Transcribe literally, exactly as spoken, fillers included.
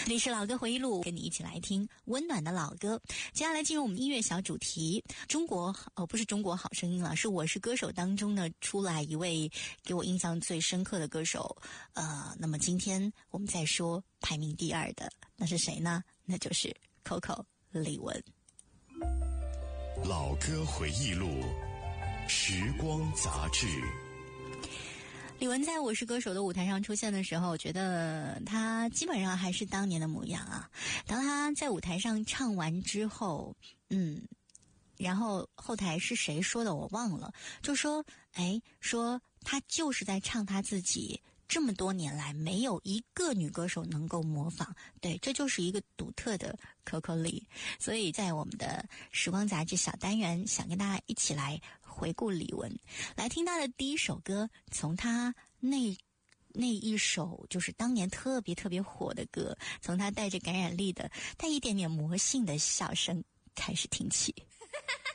历史老歌回忆录，跟你一起来听温暖的老歌。接下来进入我们音乐小主题，中国哦不是中国好声音了，是我是歌手当中呢出来一位给我印象最深刻的歌手。呃，那么今天我们再说排名第二的，那是谁呢？那就是 Coco 李玟。 老歌回忆录，时光杂志。 李玟在我是歌手的舞台上出现的时候，我觉得她基本上还是当年的模样啊。当她在舞台上唱完之后，嗯，然后后台是谁说的我忘了，就说哎，说她就是在唱她自己这么多年来没有一个女歌手能够模仿，对，这就是一个独特的 Coco Lee。 所以在我们的时光杂志小单元，想跟大家一起来回顾李玟，来听她的第一首歌，从她那那一首就是当年特别特别火的歌，从她带着感染力的带一点点魔性的笑声开始听起。